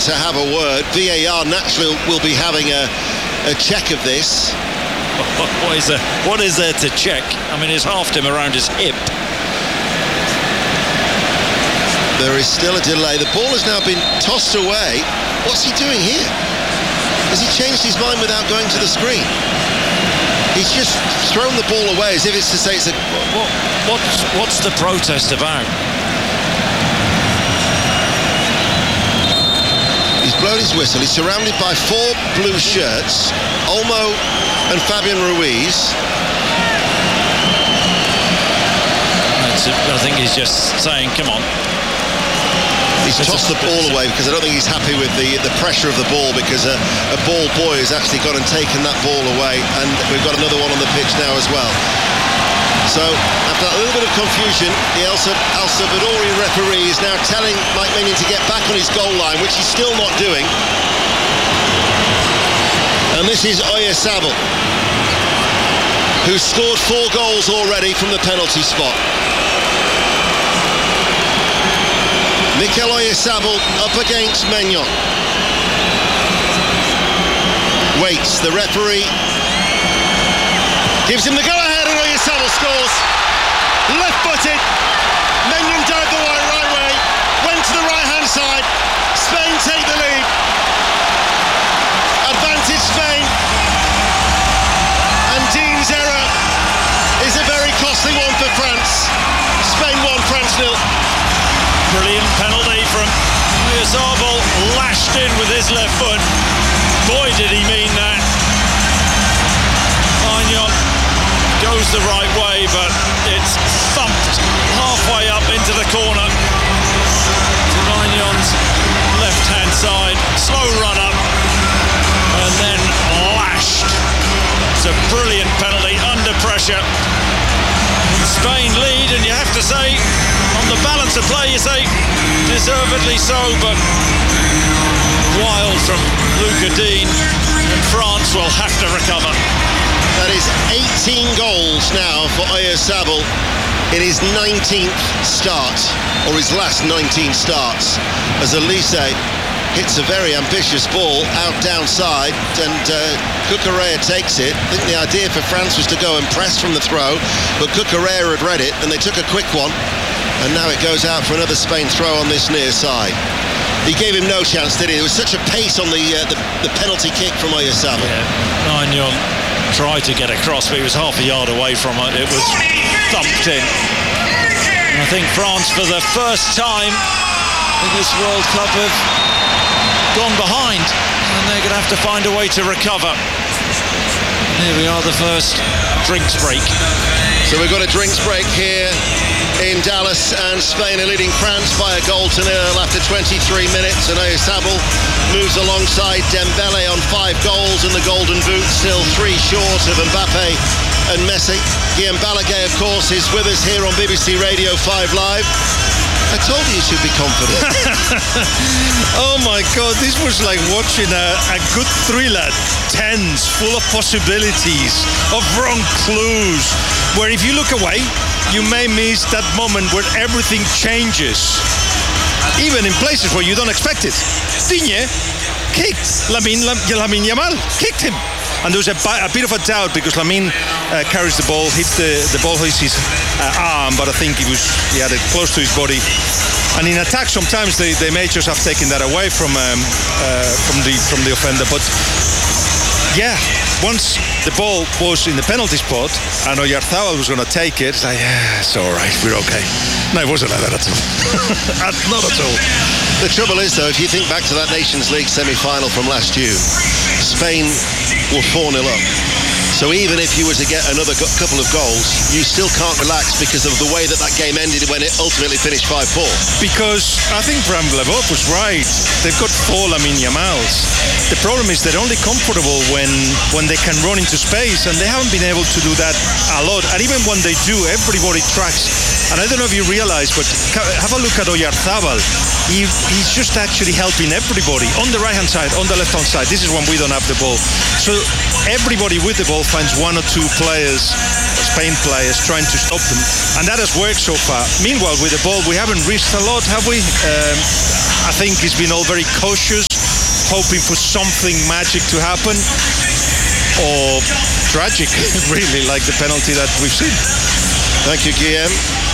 to have a word. VAR naturally will be having a check of this. What is there to check? I mean, he's halved him around his hip. There is still a delay. The ball has now been tossed away. What's he doing here? Has he changed his mind without going to the screen? He's just thrown the ball away as if it's to say it's a... What's the protest about? He's blown his whistle. He's surrounded by 4 blue shirts. Olmo and Fabian Ruiz. I think he's just saying, come on. He's tossed the ball away because I don't think he's happy with the pressure of the ball, because a ball boy has actually gone and taken that ball away, and we've got another one on the pitch now as well. So after a little bit of confusion, the El Salvadorian referee is now telling Mike Maignan to get back on his goal line, which he's still not doing. And this is Oyarzabal, who's scored 4 goals already from the penalty spot. Mikel Oyarzabal up against Maignan. Waits, the referee gives him the go-ahead, and Oyarzabal scores. Left-footed. Maignan dived the right way, went to the right-hand side. Spain take the lead. Advantage Spain. And Dean's error is a very costly one for France. Spain 1, France 0. Brilliant penalty from Oyarzabal, lashed in with his left foot. Boy, did he mean that. Maignan goes the right way, but it's thumped halfway up into the corner to Maignan's left-hand side. Slow run up and then lashed. It's a brilliant penalty under pressure. Spain lead, and you have to say, on the balance of play, you say deservedly so, but wild from Lucas Digne, and France will have to recover. That is 18 goals now for Oyarzabal in his 19th start, or his last 19 starts, as Elise hits a very ambitious ball out downside, and Cucurella takes it. I think the idea for France was to go and press from the throw, but Cucurella had read it, and they took a quick one, and now it goes out for another Spain throw on this near side. He gave him no chance, did he? There was such a pace on the penalty kick from Oyarzabal. Yeah, Maignan tried to get across, but he was half a yard away from it. It was thumped in. And I think France, for the first time in this World Cup, have gone behind, and they're going to have to find a way to recover. Here we are, the first drinks break. So we've got a drinks break here in Dallas, and Spain are leading France by a goal to 0 after 23 minutes, and Oyarzabal moves alongside Dembele on 5 goals, and the Golden Boot still 3 short of Mbappe and Messi. Guillaume Balaguer, of course, is with us here on BBC Radio 5 Live. I told you should be confident. Oh my God, this was like watching a good thriller, tense, full of possibilities, of wrong clues, where if you look away, you may miss that moment where everything changes, even in places where you don't expect it. Digne kicked Lamine Yamal, kicked him. And there was a bit of a doubt because Lamine carries the ball, hits the ball hits his arm, but I think he had it close to his body. And in attack, sometimes they may just have taken that away from the offender. But yeah, once the ball was in the penalty spot and Oyarzabal was going to take it, it's like, yeah, it's all right, we're okay. No, it wasn't like that at all. Not at all. The trouble is, though, if you think back to that Nations League semi-final from last June, Spain were 4-0 up. So even if you were to get another couple of goals, you still can't relax because of the way that game ended when it ultimately finished 5-4. Because I think Bram Levot was right. They've got 4 Lamine Yamals. The problem is they're only comfortable when they can run into space, and they haven't been able to do that a lot. And even when they do, everybody tracks. And I don't know if you realize, but have a look at Oyarzabal. He's just actually helping everybody on the right-hand side, on the left-hand side. This is when we don't have the ball. So everybody with the ball finds 1 or 2 players, Spain players, trying to stop them. And that has worked so far. Meanwhile, with the ball, we haven't risked a lot, have we? I think it's been all very cautious. hoping for something magic to happen, or tragic, really, like the penalty that we've seen. Thank you, Guillaume.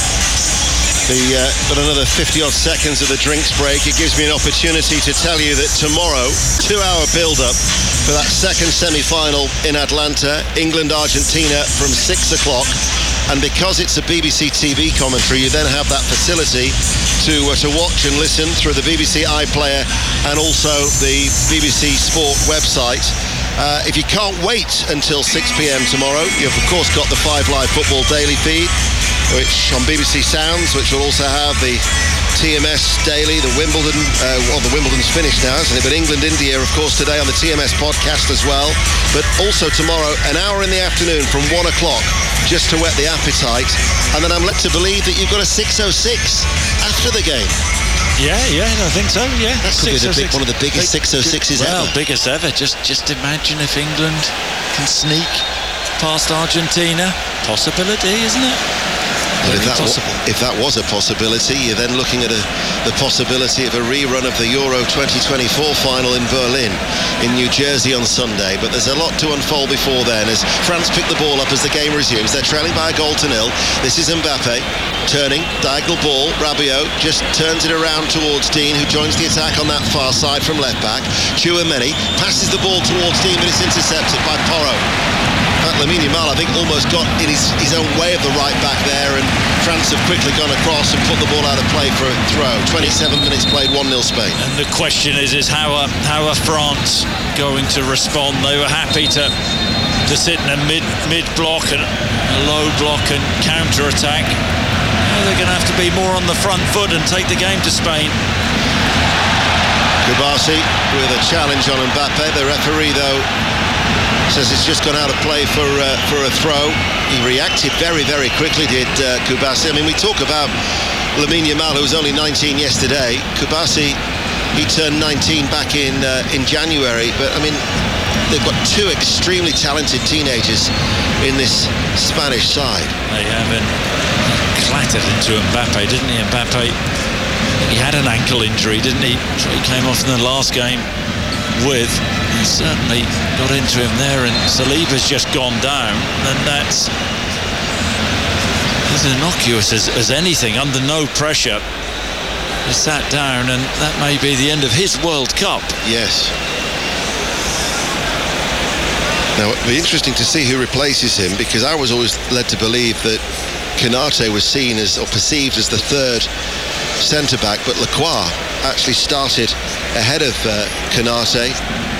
Got another 50-odd seconds of the drinks break. It gives me an opportunity to tell you that tomorrow, 2-hour build-up for that second semi-final in Atlanta, England-Argentina from 6 o'clock. And because it's a BBC TV commentary, you then have that facility to watch and listen through the BBC iPlayer and also the BBC Sport website. If you can't wait until 6 p.m. tomorrow, you've of course got the 5 Live Football daily feed, which on BBC Sounds, which will also have the TMS Daily, the Wimbledon, the Wimbledon's finished now, isn't it? But England-India, of course, today on the TMS podcast as well. But also tomorrow, an hour in the afternoon from 1 o'clock, just to whet the appetite. And then I'm led to believe that you've got a 6:06 after the game. Yeah, I think so, yeah. That could be one of the biggest 6:06s ever. Well, biggest ever. Just imagine if England can sneak past Argentina. Possibility, isn't it? But if that was a possibility, you're then looking at the possibility of a rerun of the Euro 2024 final in Berlin, in New Jersey on Sunday. But there's a lot to unfold before then as France pick the ball up as the game resumes. They're trailing by a 0-0. This is Mbappe turning, diagonal ball. Rabiot just turns it around towards Dean, who joins the attack on that far side from left back. Tchouaméni passes the ball towards Dean, but it's intercepted by Porro. Lamine Yamal, I think, almost got in his own way of the right back there, and France have quickly gone across and put the ball out of play for a throw. 27 minutes played, 1-0 Spain. And the question is how are France going to respond? They were happy to sit in a mid block and a low block and counter attack. Now they're going to have to be more on the front foot and take the game to Spain. Kubasi with a challenge on Mbappe. The referee, though, says it's just gone out of play for a throw. He reacted very, very quickly, did Kubasi. I mean, we talk about Lamine Yamal, who was only 19 yesterday. Kubasi, he turned 19 back in January. But, I mean, they've got two extremely talented teenagers in this Spanish side. They haven't clattered into Mbappe, didn't he? Mbappe, he had an ankle injury, didn't he? So he came off in the last game with. He certainly got into him there, and Saliba's just gone down, and that's as innocuous as anything, under no pressure. He sat down, and that may be the end of his World Cup. Yes. Now, it'll be interesting to see who replaces him, because I was always led to believe that Konate was seen as, or perceived as, the third centre-back, but Lacroix actually started ahead of Konate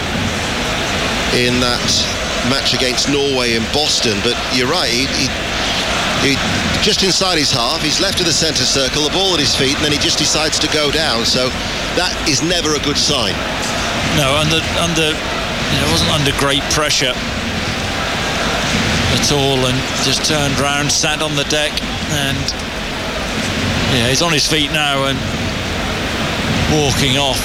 in that match against Norway in Boston. But you're right, he just inside his half, he's left of the centre circle, the ball at his feet, and then he just decides to go down. So that is never a good sign. No, wasn't under great pressure at all, and just turned round, sat on the deck, and he's on his feet now and walking off.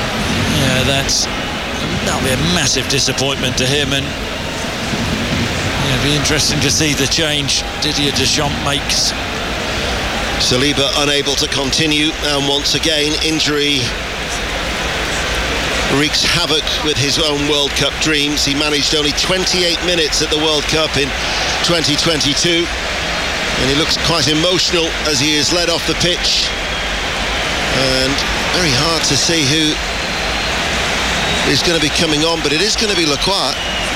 That'll be a massive disappointment to him, and it'll be interesting to see the change Didier Deschamps makes. Saliba unable to continue, and once again injury wreaks havoc with his own World Cup dreams. He managed only 28 minutes at the World Cup in 2022, and he looks quite emotional as he is led off the pitch, and very hard to see who is going to be coming on, but it is going to be Lacroix.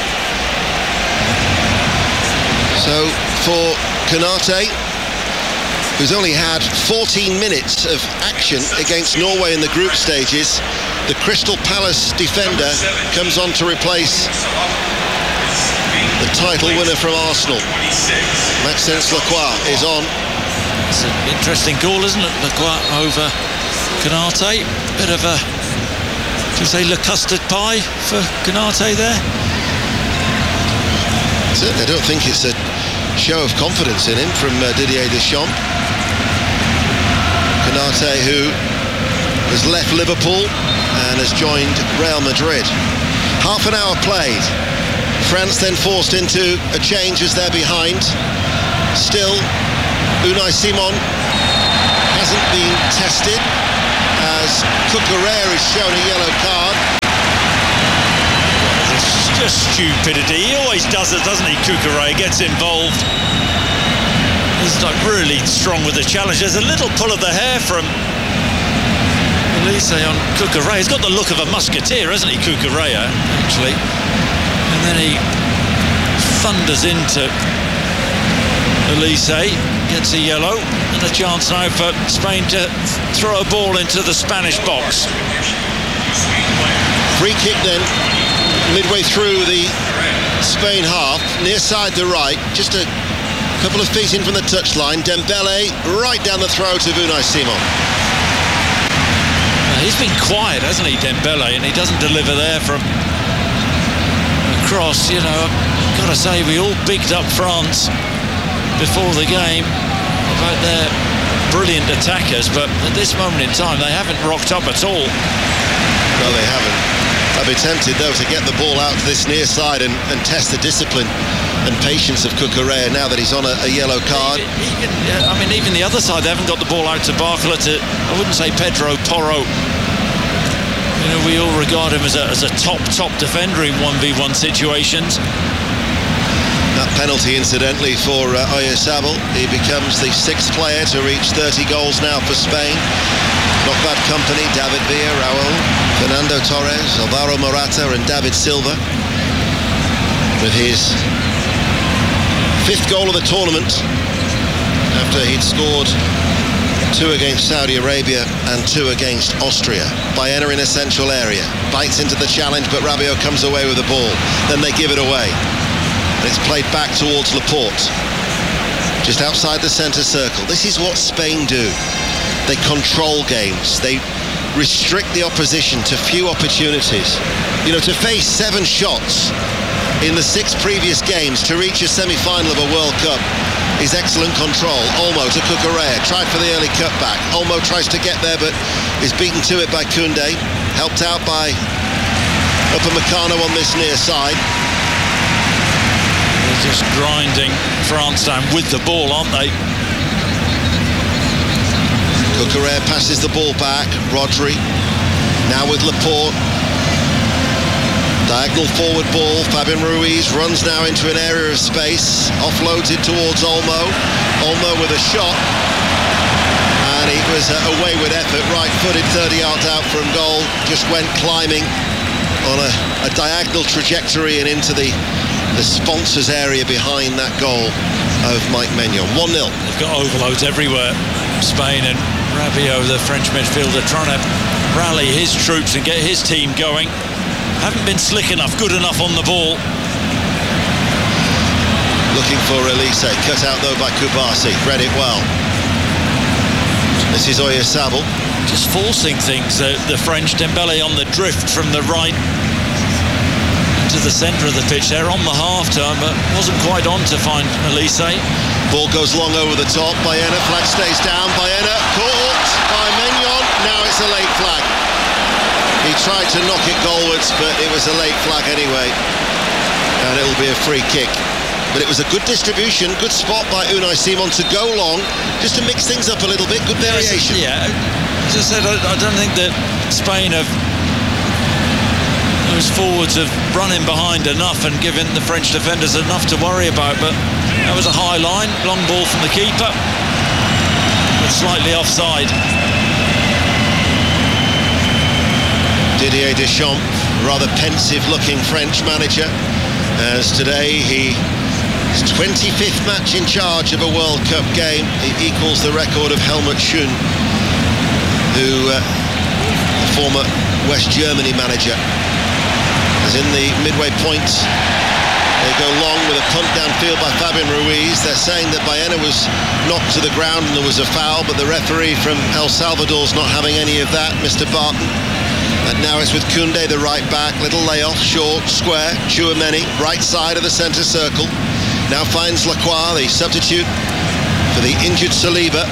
So for Konate, who's only had 14 minutes of action against Norway in the group stages, the Crystal Palace defender comes on to replace the title winner from Arsenal. Maxence Lacroix is on. It's an interesting goal, isn't it? Lacroix over Konate. Bit of a, should we say, Le Custard Pie for Konate there? Certainly, I don't think it's a show of confidence in him from Didier Deschamps. Konate, who has left Liverpool and has joined Real Madrid. Half an hour played. France then forced into a change as they're behind. Still, Unai Simon hasn't been tested as Cucurella is shown a yellow card. stupidity. He always does it, doesn't he? Cucurella gets involved. He's like really strong with the challenge. There's a little pull of the hair from Elise on Cucurella. He's got the look of a musketeer, hasn't he, Cucurella, actually? And then he thunders into Elise, gets a yellow, and a chance now for Spain to throw a ball into the Spanish box. Free kick then, midway through the Spain half, near side the right, just a couple of feet in from the touchline. Dembele right down the throat of Unai Simon. He's been quiet, hasn't he, Dembele, and he doesn't deliver there from across. You know, I've got to say, we all bigged up France before the game about their brilliant attackers, but at this moment in time, they haven't rocked up at all. No, they haven't. I'd be tempted, though, to get the ball out to this near side and test the discipline and patience of Cucurella now that he's on a yellow card. Even the other side, they haven't got the ball out to Barcola, I wouldn't say Pedro Porro. You know, we all regard him as a top defender in 1v1 situations. That penalty, incidentally, for Oyarzabal. He becomes the 6th player to reach 30 goals now for Spain. Not bad company: David Villa, Raúl, Fernando Torres, Alvaro Morata and David Silva. With his 5th goal of the tournament, after he'd scored 2 against Saudi Arabia and 2 against Austria. Baena in a central area, bites into the challenge, but Rabiot comes away with the ball. Then they give it away. And it's played back towards Laporte, just outside the centre circle. This is what Spain do. They control games. They restrict the opposition to few opportunities. You know, to face 7 shots in the 6 previous games to reach a semi-final of a World Cup is excellent control. Olmo to Cucurella, tried for the early cutback. Olmo tries to get there, but is beaten to it by Koundé, helped out by Upamecano on this near side. They're just grinding France down with the ball, aren't they? Cucurella passes the ball back. Rodri now with Laporte. Diagonal forward ball. Fabian Ruiz runs now into an area of space. Offloads it towards Olmo. Olmo with a shot. And it was a wayward effort. Right-footed, 30 yards out from goal. Just went climbing on a diagonal trajectory and into the sponsors area behind that goal of Mike Maignan. 1-0. They've got overloads everywhere. Spain, and Rabiot, the French midfielder, trying to rally his troops and get his team going. Haven't been slick enough, good enough on the ball. Looking for Elise, cut out though by Kubasi. Read it well. This is Oyarzabal. Just forcing things, the French. Dembele on the drift from the right to the centre of the pitch there on the half-turn, but wasn't quite on to find Elise. Ball goes long over the top. Baena, flag stays down. Baena caught by Maignan. Now it's a late flag. He tried to knock it goalwards, but it was a late flag anyway, and it'll be a free kick. But it was a good distribution, good spot by Unai Simon to go long, just to mix things up a little bit. Good variation. Yeah, as I said, I don't think that Spain have, those forwards have run in behind enough and given the French defenders enough to worry about, but that was a high line, long ball from the keeper, but slightly offside. Didier Deschamps, rather pensive-looking French manager, as today his 25th match in charge of a World Cup game. He equals the record of Helmut Schön, who, the former West Germany manager, as in the midway point. They go long with a punt downfield by Fabian Ruiz. They're saying that Baena was knocked to the ground and there was a foul, but the referee from El Salvador's not having any of that, Mr. Barton. And now it's with Koundé, the right back. Little layoff, short, square. Tchouaméni, right side of the centre circle. Now finds Lacroix, the substitute for the injured Saliba.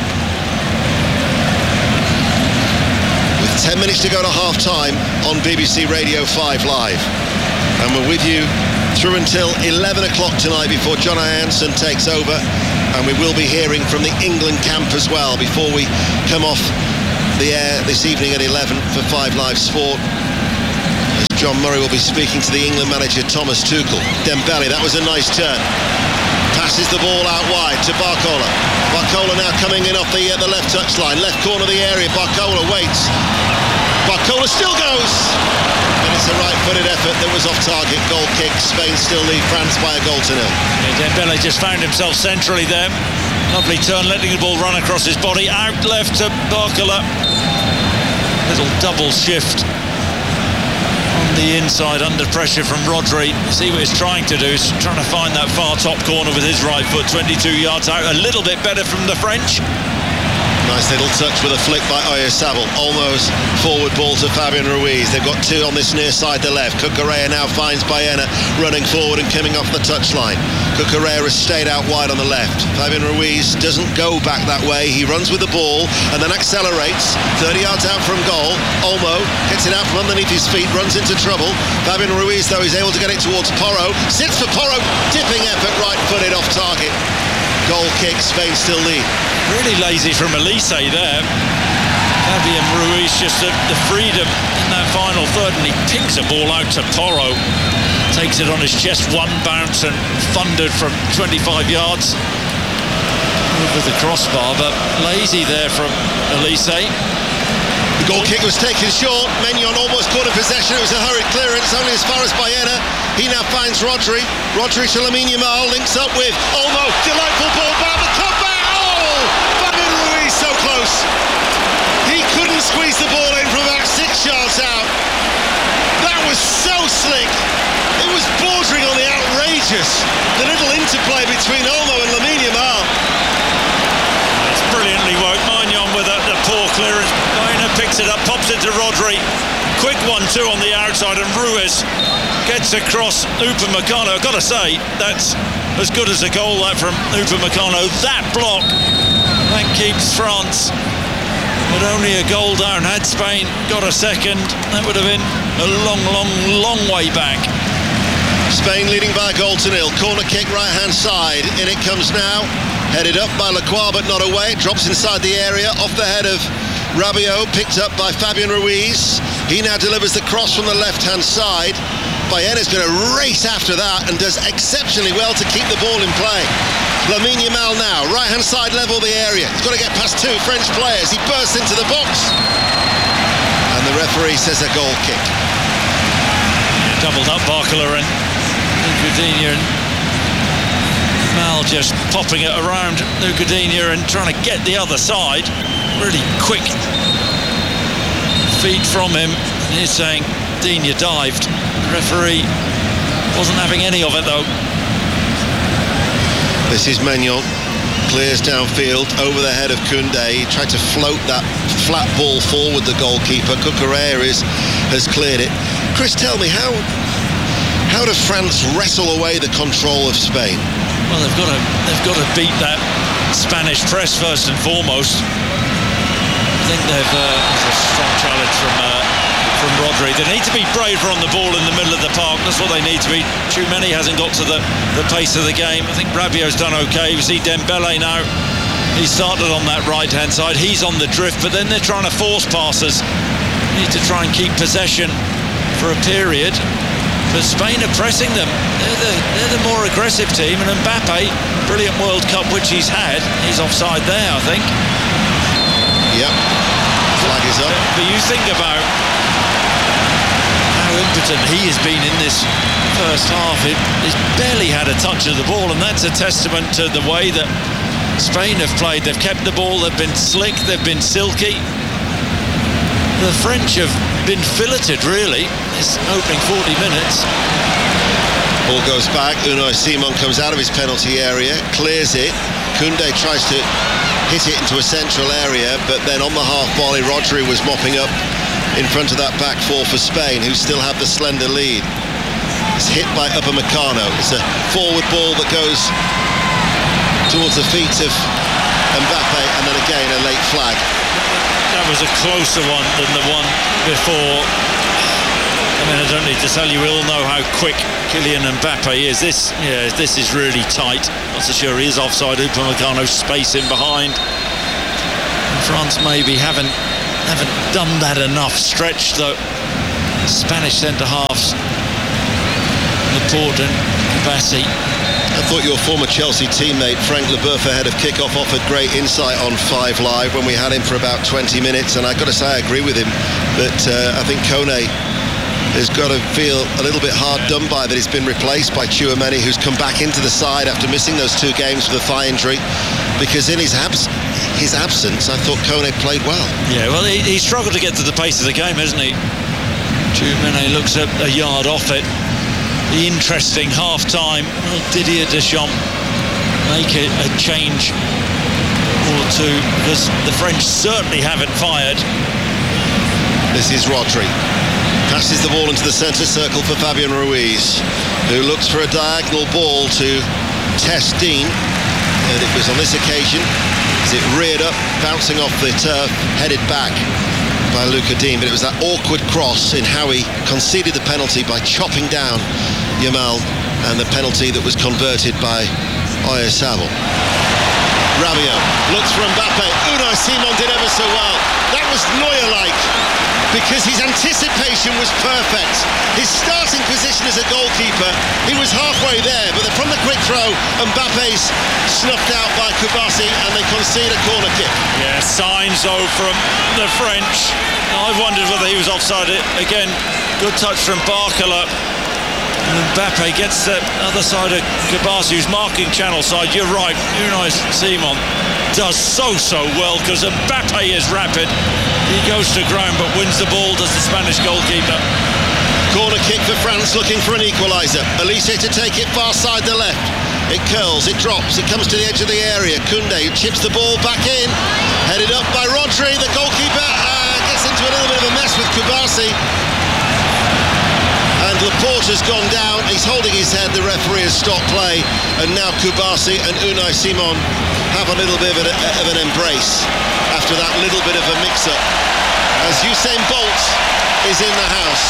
With 10 minutes to go to half-time on BBC Radio 5 Live. And we're with you through until 11 o'clock tonight before John Jansen takes over. And we will be hearing from the England camp as well before we come off the air this evening at 11 for 5 Live Sport. As John Murray will be speaking to the England manager Thomas Tuchel. Dembele, that was a nice turn. Passes the ball out wide to Barcola. Barcola now coming in off the left touchline, left corner of the area. Barcola waits. Barcola still goes. And it's a right-footed effort that was off target. Goal kick. Spain still lead France by a goal to nil. Dembele just found himself centrally there. Lovely turn, letting the ball run across his body. Out left to Barcola. Little double shift on the inside under pressure from Rodri. See what he's trying to do. He's trying to find that far top corner with his right foot. 22 yards out. A little bit better from the French. Nice little touch with a flick by Oyarzabal. Almost forward ball to Fabian Ruiz. They've got two on this near side to left. Cucurella now finds Baena running forward and coming off the touchline. Cucurella has stayed out wide on the left. Fabian Ruiz doesn't go back that way. He runs with the ball and then accelerates. 30 yards out from goal. Olmo gets it out from underneath his feet, runs into trouble. Fabian Ruiz, though, is able to get it towards Porro. Sits for Porro. Dipping effort, right-footed off target. Goal kick, Spain still lead. Really lazy from Elise there. Fabian Ruiz just the freedom in that final third, and he pings a ball out to Porro. Takes it on his chest, one bounce and thundered from 25 yards over the crossbar, but lazy there from Elise. The goal kick was taken short. Maignan almost caught in possession. It was a hurried clearance, only as far as Baena. He now finds Rodri. Rodri to Lamine Yamal, links up with Olmo. Delightful ball back, the cutback. Oh! Fabian Ruiz so close. He couldn't squeeze the ball in from about 6 yards out. That was so slick. It was bordering on the outrageous. The little interplay between Olmo and Lamine Yamal. It's brilliantly worked. Maignan with the poor clearance. Baena picks it up, pops it to Rodri. Quick 1-2 on the outside, and Ruiz gets across Upamecano. I've got to say, that's as good as a goal that from Upamecano. That block, that keeps France at only a goal down. Had Spain got a second, that would have been a long way back. Spain leading by a goal to nil. Corner kick, right-hand side. In it comes now. Headed up by Lacroix, but not away. It drops inside the area, off the head of Rabiot, picked up by Fabian Ruiz. He now delivers the cross from the left-hand side. Baena's going to race after that and does exceptionally well to keep the ball in play. Lamine Yamal now, right-hand side level of the area. He's got to get past two French players. He bursts into the box. And the referee says a goal kick. Doubled up Barcola and Nucadinha, and Mal just popping it around Nucadinha and trying to get the other side. Really quick feed from him. And he's saying Digne dived. The referee wasn't having any of it though. This is Maignan. Clears downfield over the head of Koundé. He tried to float that flat ball forward, the goalkeeper. Cucurella has cleared it. Chris, tell me, how does France wrestle away the control of Spain? Well, they've got to beat that Spanish press first and foremost. I think there's a strong challenge from Rodri. They need to be braver on the ball in the middle of the park. That's what they need to be. Tchouameni hasn't got to the pace of the game. I think Rabiot's done okay. We see Dembele now. He started on that right-hand side. He's on the drift, but then they're trying to force passes. They need to try and keep possession for a period. But Spain are pressing them. They're the more aggressive team. And Mbappe, brilliant World Cup which he's had, he's offside there, I think. Yep. Flag is up. But you think about how impotent he has been in this first half. He's barely had a touch of the ball, and that's a testament to the way that Spain have played. They've kept the ball, they've been slick, they've been silky. The French have been filleted, really, this opening 40 minutes. Ball goes back. Unai Simon comes out of his penalty area, clears it. Koundé tries to hit it into a central area, but then on the half volley, Rodri was mopping up in front of that back four for Spain, who still have the slender lead. It's hit by Upamecano. It's a forward ball that goes towards the feet of Mbappe, and then again a late flag. That was a closer one than the one before. I mean, I don't need to tell you, we all know how quick Kylian Mbappe is. This is really tight. Not so sure he is offside. Upamecano space in behind. And France maybe haven't done that enough. Stretched the Spanish centre-halves, Laporte and Kubasi. I thought your former Chelsea teammate Frank Leboeuf ahead of kick-off offered great insight on 5 Live when we had him for about 20 minutes, and I've got to say I agree with him that I think Kone has got to feel a little bit hard done by that he's been replaced by Tchouaméni, who's come back into the side after missing those 2 games with a thigh injury, because in his absence I thought Kone played well. Yeah, well, he struggled to get to the pace of the game, hasn't he? Tchouaméni looks a yard off it. The interesting half-time. Will Didier Deschamps make a change or two? Because the French certainly haven't fired. This is Rodri. Passes the ball into the centre circle for Fabian Ruiz, who looks for a diagonal ball to test Dean. And it was on this occasion, as it reared up, bouncing off the turf, headed back by Lucas Digne, but it was that awkward cross in how he conceded the penalty by chopping down Yamal, and the penalty that was converted by Oyarzabal. Rabiot looks for Mbappe. Unai Simon did ever so well. That was Neuer-like, because his anticipation was perfect. His starting position as a goalkeeper, he was halfway there, but from the quick throw, Mbappe's snuffed out by Kubasi, and they concede a corner kick. Yeah, signs though from the French. I wondered whether he was offside. Again, good touch from Barcola. Mbappe gets the other side of Kubasi, who's marking channel side. You're right, Unai Simon does so well, because Mbappe is rapid. He goes to ground but wins the ball, does the Spanish goalkeeper. Corner kick for France, looking for an equaliser. Elise to take it far side the left. It curls, it drops, it comes to the edge of the area. Koundé chips the ball back in, headed up by Rodri. The goalkeeper gets into a little bit of a mess with Kubasi. And Laporte has gone down, he's holding his head, the referee has stopped play, and now Kubasi and Unai Simon have a little bit of an embrace after that little bit of a mix-up, as Usain Bolt is in the house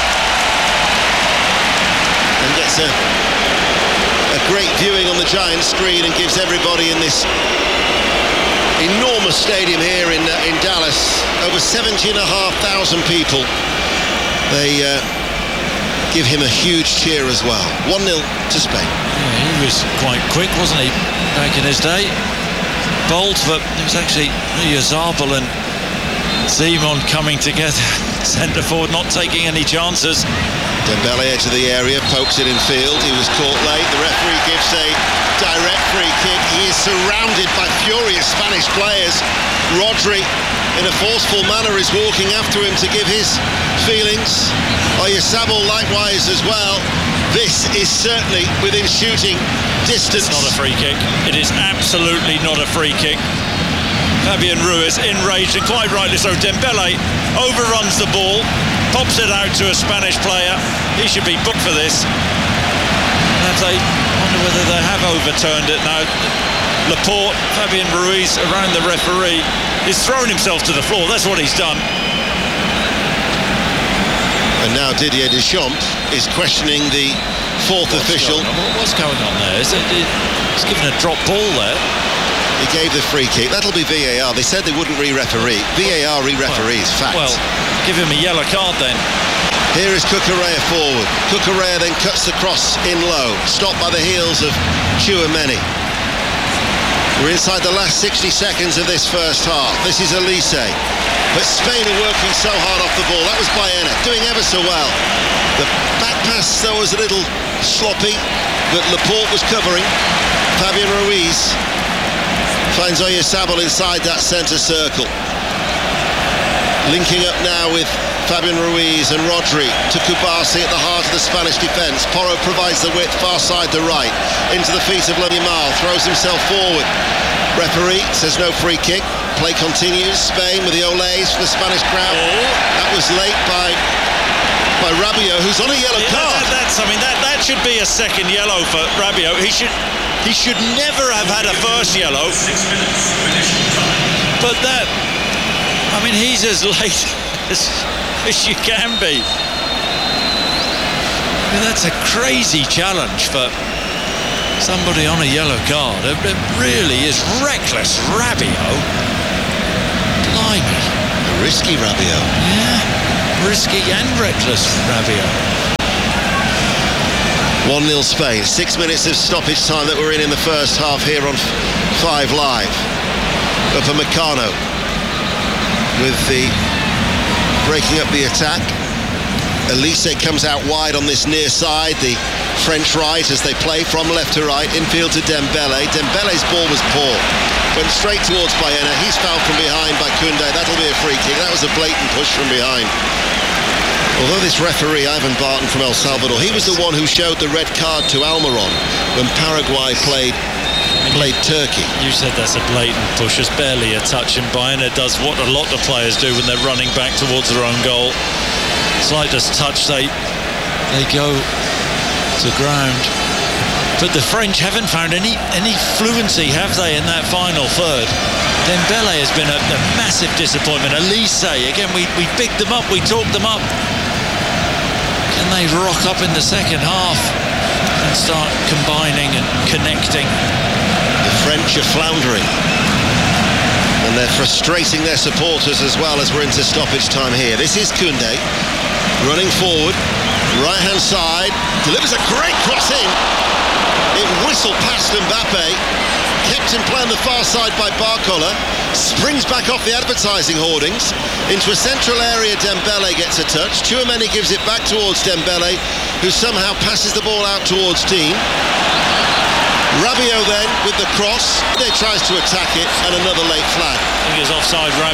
and gets a great viewing on the giant screen and gives everybody in this enormous stadium here in Dallas, over 70,500 people, they give him a huge cheer as well. 1-0 to Spain. Yeah, he was quite quick, wasn't he, back in his day? Bolt, but it was actually Oyarzabal and Simon coming together. Centre forward, not taking any chances. Dembele edge of the area, pokes it in field. He was caught late. The referee gives a direct free kick. He is surrounded by furious Spanish players. Rodri, in a forceful manner, is walking after him to give his feelings. Oyarzabal likewise as well. This is certainly within shooting distance. It's not a free kick. It is absolutely not a free kick. Fabian Ruiz enraged, and quite rightly so. Dembele overruns the ball, pops it out to a Spanish player. He should be booked for this. And I wonder whether they have overturned it now. Laporte, Fabian Ruiz around the referee. He's thrown himself to the floor. That's what he's done. And now Didier Deschamps is questioning the fourth official. What's going on there? He's given a drop ball there. He gave the free kick. That'll be VAR. They said they wouldn't re-referee. VAR re-referees, fact. Well, give him a yellow card then. Here is Cucurella forward. Cucurella then cuts the cross in low, stopped by the heels of Tchouaméni. We're inside the last 60 seconds of this first half. This is Elise. But Spain are working so hard off the ball. That was Baena, doing ever so well. The back pass, though, was a little sloppy, but Laporte was covering. Fabian Ruiz finds Oyarzabal inside that centre circle. Linking up now with Fabian Ruiz and Rodri to Kubasi at the heart of the Spanish defence. Porro provides the width, far side to right, into the feet of Yamal, throws himself forward. Referee says no free kick. Play continues. Spain with the Olays for the Spanish crowd. That was late by Rabiot, who's on a yellow card. That should be a second yellow for Rabiot. He should never have had a first yellow. But he's as late as you can be. That's a crazy challenge for somebody on a yellow card. It really is reckless. Rabiot. Blimey. A risky Rabiot. Yeah. risky and reckless, Rabiot. 1-0 Spain. 6 minutes of stoppage time that we're in the first half here on 5 Live. Upamecano with the breaking up the attack. Elise comes out wide on this near side, the French right as they play from left to right, infield to Dembele. Dembele's ball was poor, went straight towards Baena. He's fouled from behind by Koundé. That'll be a free kick. That was a blatant push from behind. Although this referee, Ivan Barton from El Salvador, he was the one who showed the red card to Almiron when Paraguay played Turkey. You said that's a blatant push. It's barely a touch, and Baena does what a lot of players do when they're running back towards their own goal. Slightest touch, they go to ground. But the French haven't found any fluency, have they, in that final third? Dembele has been a massive disappointment. Elise, again, we picked them up, we talked them up. Can they rock up in the second half and start combining and connecting? The French are floundering, and they're frustrating their supporters as well as we're into stoppage time here. This is Koundé running forward, right hand side, delivers a great cross in. It whistled past Mbappe, kept in play on the far side by Barcola, springs back off the advertising hoardings into a central area. Dembele gets a touch. Tchouaméni gives it back towards Dembele, who somehow passes the ball out towards Dean. Rabiot then with the cross. He tries to attack it, and another late flag. I think it's offside, Rabiot.